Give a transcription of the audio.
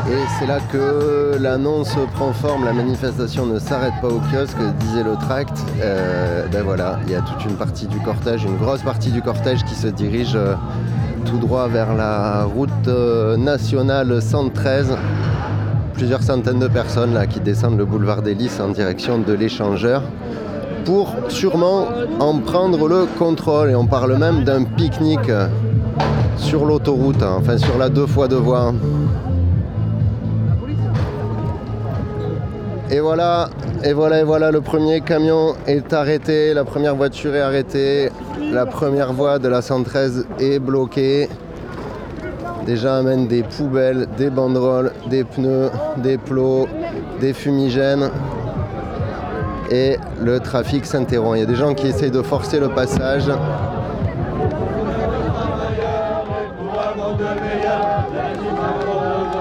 Et c'est là que l'annonce prend forme, la manifestation ne s'arrête pas au kiosque, disait le tract. Ben voilà, il y a toute une partie du cortège, une grosse partie du cortège qui se dirige tout droit vers la route nationale 113. Plusieurs centaines de personnes là qui descendent le boulevard des Lys en direction de l'échangeur pour sûrement en prendre le contrôle. Et on parle même d'un pique-nique sur l'autoroute, enfin sur la 2x2 voies. Et voilà, le premier camion est arrêté, la première voiture est arrêtée, la première voie de la 113 est bloquée. Des gens amènent des poubelles, des banderoles, des pneus, des plots, des fumigènes. Et le trafic s'interrompt. Il y a des gens qui essayent de forcer le passage.